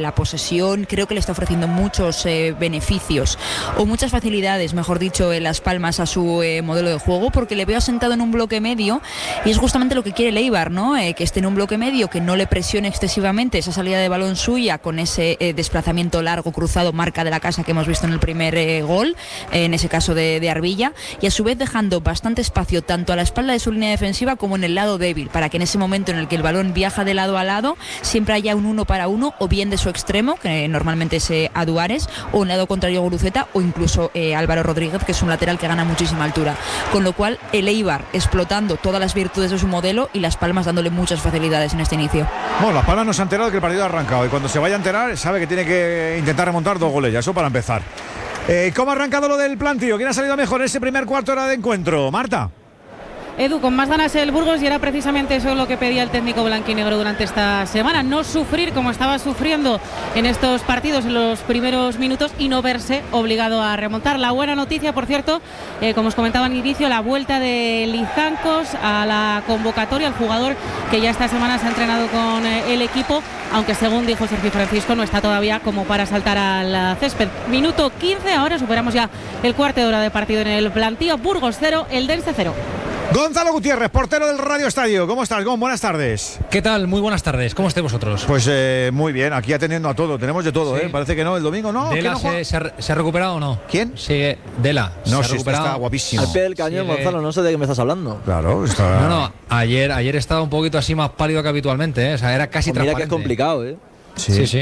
la posesión, creo que le está ofreciendo muchos beneficios o muchas facilidades, mejor dicho, en Las Palmas a su modelo de juego, porque le veo asentado en un bloque medio y es justamente lo que quiere el Eibar, ¿no? Que esté en un bloque medio, que no le presione excesivamente esa salida de balón suya con ese desplazamiento largo cruzado, marca de la casa que hemos visto en el primer gol, en ese caso de Arbilla, y a su vez dejando bastante espacio tanto a la espalda de su línea defensiva como en el lado débil, para que en ese momento en el que el balón viaja de lado a lado siempre haya un 1 para 1, o bien de su extremo, que normalmente es Aduares, o un lado contrario Guruceta, o incluso Álvaro Rodríguez, que es un lateral que gana muchísima altura, con lo cual el Eibar explotando todas las virtudes de su modelo y Las Palmas dándole muchas facilidades en este inicio. Bueno, Las Palmas no se ha enterado de que el partido ha arrancado y cuando se vaya a enterar sabe que tiene que intentar remontar 2 goles, ya eso para empezar. ¿Cómo ha arrancado lo del plantío? ¿Quién ha salido mejor en ese primer cuarto de hora de encuentro? Marta. Edu, con más ganas el Burgos, y era precisamente eso lo que pedía el técnico blanquinegro durante esta semana, no sufrir como estaba sufriendo en estos partidos en los primeros minutos y no verse obligado a remontar. La buena noticia, por cierto, como os comentaba al inicio, la vuelta de Lizancos a la convocatoria, el jugador que ya esta semana se ha entrenado con el equipo, aunque según dijo Sergio Francisco no está todavía como para saltar al césped. Minuto 15, ahora superamos ya el cuarto de hora de partido en el plantío. Burgos 0, Eldense 0. Gonzalo Gutiérrez, portero del Radio Estadio. ¿Cómo estás, Gon? Buenas tardes. ¿Qué tal? Muy buenas tardes. ¿Cómo estáis vosotros? Pues muy bien, aquí atendiendo a todo. Tenemos de todo, sí. Parece que no, el domingo no. ¿Dela no se ha recuperado o no? ¿Quién? Sí, Dela. No, se ha recuperado. Está guapísimo. Al pie del cañón, Sí, Gonzalo, no sé de qué me estás hablando. Claro, está... No, ayer estaba un poquito así más pálido que habitualmente, ¿eh? O sea, era casi Pues mira que transparente. es complicado, ¿eh? Sí.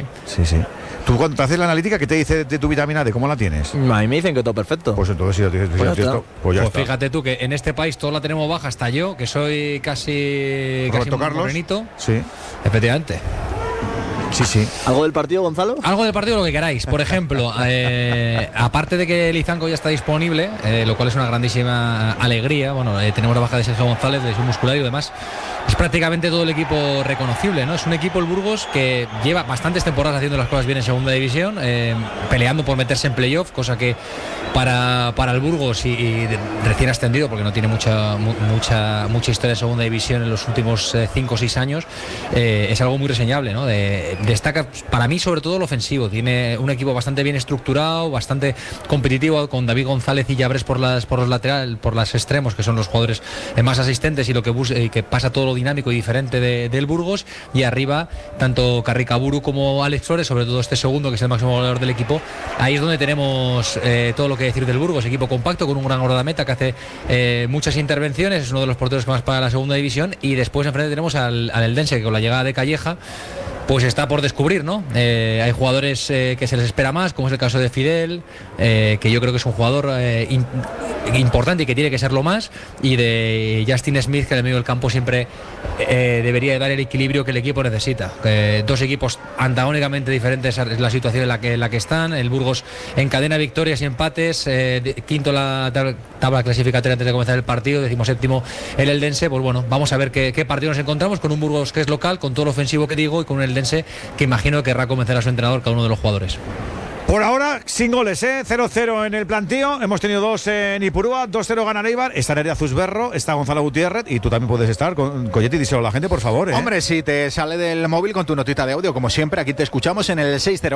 Tú cuando te haces la analítica, ¿qué te dice de tu vitamina D? ¿Cómo la tienes? A mí me dicen que todo perfecto. Pues entonces si ya tienes Pues ya esto, pues ya Pues está. fíjate tú que en este país todos la tenemos baja, hasta yo, que soy casi Roberto Carlos. morenito. Sí. Efectivamente. Sí. ¿Algo del partido, Gonzalo? Algo del partido, lo que queráis. Por ejemplo, aparte de que Lizanco ya está disponible, lo cual es una grandísima alegría. Bueno, tenemos la baja de Sergio González, de su muscular y demás. Es prácticamente todo el equipo reconocible, ¿no? Es un equipo, el Burgos, que lleva bastantes temporadas haciendo las cosas bien en segunda división, peleando por meterse en playoff, cosa que para el Burgos y recién ascendido, porque no tiene mucha historia de segunda división en los últimos 5 o 6 años, es algo muy reseñable, ¿no? Destaca para mí sobre todo lo ofensivo. Tiene un equipo bastante bien estructurado, bastante competitivo, con David González y Llabres por los laterales, por los extremos, que son los jugadores más asistentes y lo que pasa todo lo dinámico y diferente del Burgos, y arriba tanto Carricaburu como Alex Flores, sobre todo este segundo, que es el máximo goleador del equipo. Ahí es donde tenemos todo lo que decir del Burgos, equipo compacto con un gran guardameta que hace muchas intervenciones, es uno de los porteros que más para la segunda división, y después enfrente tenemos al Eldense, que con la llegada de Calleja pues está por descubrir, ¿no? Hay jugadores que se les espera más, como es el caso de Fidel, que yo creo que es un jugador importante y que tiene que serlo más, y de Justin Smith, que en el medio del campo siempre debería dar el equilibrio que el equipo necesita. Dos equipos antagónicamente diferentes es la situación en la que están. El Burgos encadena victorias y empates, quinto la tabla clasificatoria antes de comenzar el partido, 17º el Eldense. Pues bueno, vamos a ver qué partido nos encontramos, con un Burgos que es local, con todo lo ofensivo que digo, y con un Eldense que imagino que querrá convencer a su entrenador, cada uno de los jugadores. Por ahora, sin goles, 0-0 en el plantío. Hemos tenido 2 en Ipurúa, 2-0 gana Eibar. Está Nerea Zuzberro, está Gonzalo Gutiérrez, y tú también puedes estar con Colletti. Díselo a la gente, por favor. Hombre, si te sale del móvil con tu notita de audio, como siempre, aquí te escuchamos en el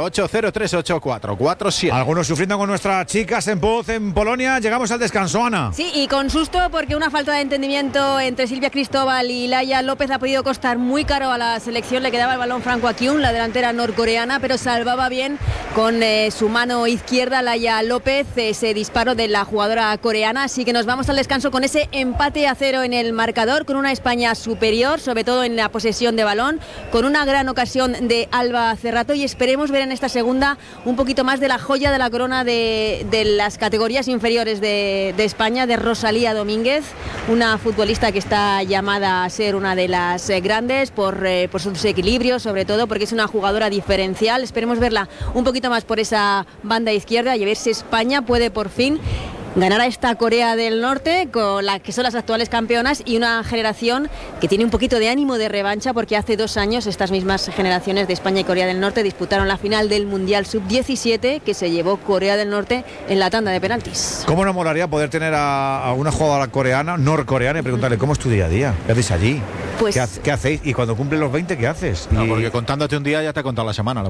608-038-447. Algunos sufriendo con nuestras chicas en Poz, en Polonia. Llegamos al descanso, Ana. Sí, y con susto, porque una falta de entendimiento entre Silvia Cristóbal y Laia López ha podido costar muy caro a la selección. Le quedaba el balón Franco a Kyun, la delantera norcoreana, pero salvaba bien con su mano izquierda Laia López ese disparo de la jugadora coreana. Así que nos vamos al descanso con ese empate a 0 en el marcador, con una España superior, sobre todo en la posesión de balón, con una gran ocasión de Alba Cerrato, y esperemos ver en esta segunda un poquito más de la joya de la corona de las categorías inferiores de España, de Rosalía Domínguez, una futbolista que está llamada a ser una de las grandes por sus equilibrios, sobre todo porque es una jugadora diferencial. Esperemos verla un poquito más por esa banda izquierda y a ver si España puede por fin ganar a esta Corea del Norte, con la que son las actuales campeonas, y una generación que tiene un poquito de ánimo de revancha, porque hace 2 años estas mismas generaciones de España y Corea del Norte disputaron la final del Mundial Sub-17 que se llevó Corea del Norte en la tanda de penaltis. ¿Cómo nos molaría poder tener a una jugadora coreana, norcoreana, y preguntarle cómo es tu día a día? ¿Qué hacéis allí? Pues, ¿Qué hacéis? Y cuando cumplen los 20, ¿qué haces? No, porque contándote un día ya te ha contado la semana.